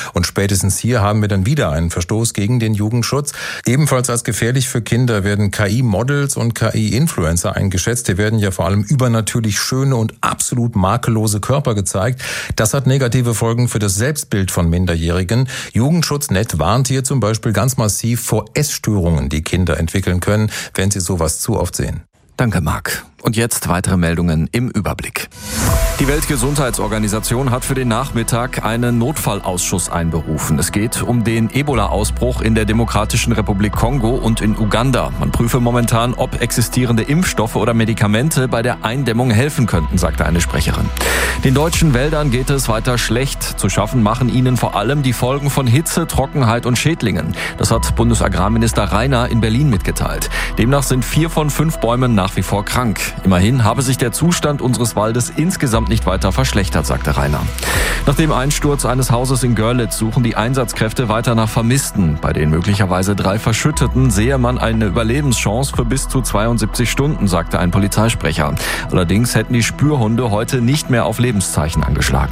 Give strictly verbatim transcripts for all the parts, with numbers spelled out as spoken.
Und spätestens hier haben wir dann wieder einen Verstoß gegen den Jugendschutz. Ebenfalls als gefährlich für Kinder werden K I-Models und K I-Influencer eingeschätzt. Hier werden ja vor allem übernatürlich schöne und absolut makellose Körper gezeigt. Das hat negative Folgen für das Selbstbild von Minderjährigen. Jugendschutznet warnt hier zum Beispiel ganz massiv vor Essstörungen, die Kinder entwickeln können, wenn sie sowas zu oft sehen. Danke, Marc. Und jetzt weitere Meldungen im Überblick. Die Weltgesundheitsorganisation hat für den Nachmittag einen Notfallausschuss einberufen. Es geht um den Ebola-Ausbruch in der Demokratischen Republik Kongo und in Uganda. Man prüfe momentan, ob existierende Impfstoffe oder Medikamente bei der Eindämmung helfen könnten, sagte eine Sprecherin. Den deutschen Wäldern geht es weiter schlecht. Zu schaffen machen ihnen vor allem die Folgen von Hitze, Trockenheit und Schädlingen. Das hat Bundesagrarminister Rainer in Berlin mitgeteilt. Demnach sind vier von fünf Bäumen nach wie vor krank. Immerhin habe sich der Zustand unseres Waldes insgesamt nicht weiter verschlechtert, sagte Rainer. Nach dem Einsturz eines Hauses in Görlitz suchen die Einsatzkräfte weiter nach Vermissten. Bei den möglicherweise drei Verschütteten sehe man eine Überlebenschance für bis zu zweiundsiebzig Stunden, sagte ein Polizeisprecher. Allerdings hätten die Spürhunde heute nicht mehr auf Lebenszeichen angeschlagen.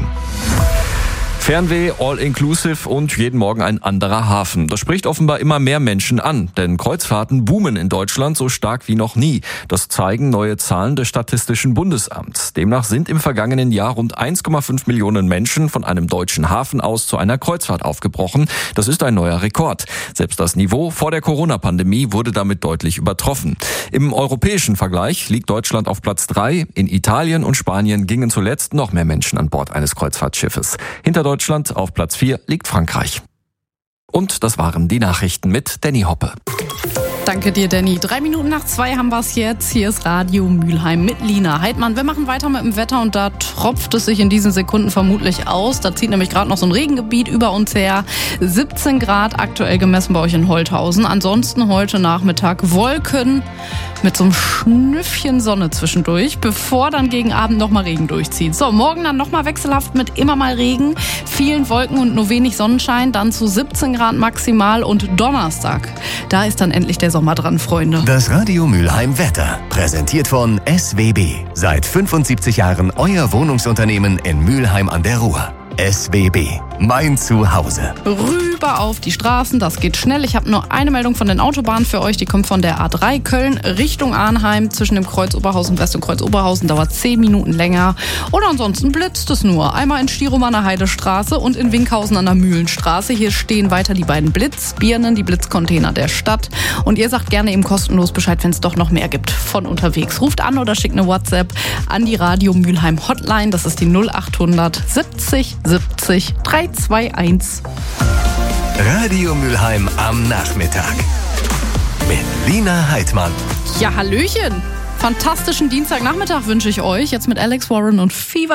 Fernweh, All-Inclusive und jeden Morgen ein anderer Hafen. Das spricht offenbar immer mehr Menschen an, denn Kreuzfahrten boomen in Deutschland so stark wie noch nie. Das zeigen neue Zahlen des Statistischen Bundesamts. Demnach sind im vergangenen Jahr rund eins Komma fünf Millionen Menschen von einem deutschen Hafen aus zu einer Kreuzfahrt aufgebrochen. Das ist ein neuer Rekord. Selbst das Niveau vor der Corona-Pandemie wurde damit deutlich übertroffen. Im europäischen Vergleich liegt Deutschland auf Platz drei. In Italien und Spanien gingen zuletzt noch mehr Menschen an Bord eines Kreuzfahrtschiffes. Hinter Deutschland auf Platz vier liegt Frankreich. Und das waren die Nachrichten mit Danny Hoppe. Danke dir, Danny. Drei Minuten nach zwei haben wir es jetzt. Hier ist Radio Mülheim mit Lina Heidmann. Wir machen weiter mit dem Wetter und da tropft es sich in diesen Sekunden vermutlich aus. Da zieht nämlich gerade noch so ein Regengebiet über uns her. siebzehn Grad aktuell gemessen bei euch in Holthausen. Ansonsten heute Nachmittag Wolken mit so einem Schnüffchen Sonne zwischendurch, bevor dann gegen Abend nochmal Regen durchzieht. So, morgen dann nochmal wechselhaft mit immer mal Regen, vielen Wolken und nur wenig Sonnenschein, dann zu siebzehn Grad maximal und Donnerstag. Da ist dann endlich der Sommer dran, Freunde. Das Radio Mülheim Wetter, präsentiert von S W B. Seit fünfundsiebzig Jahren euer Wohnungsunternehmen in Mülheim an der Ruhr. S W B, mein Zuhause. Rüber auf die Straßen, das geht schnell. Ich habe nur eine Meldung von den Autobahnen für euch. Die kommt von der A drei Köln Richtung Arnheim. Zwischen dem Kreuz Oberhausen West und Kreuz Oberhausen dauert zehn Minuten länger. Oder ansonsten blitzt es nur. Einmal in Stirum an der Heidestraße und in Winkhausen an der Mühlenstraße. Hier stehen weiter die beiden Blitzbirnen, die Blitzcontainer der Stadt. Und ihr sagt gerne eben kostenlos Bescheid, wenn es doch noch mehr gibt von unterwegs. Ruft an oder schickt eine WhatsApp an die Radio Mülheim Hotline. Das ist die null achthundert siebzig siebzig dreihunderteinundzwanzig. Radio Mülheim am Nachmittag mit Lina Heidmann. Ja, hallöchen. Fantastischen Dienstagnachmittag wünsche ich euch. Jetzt mit Alex Warren und Fever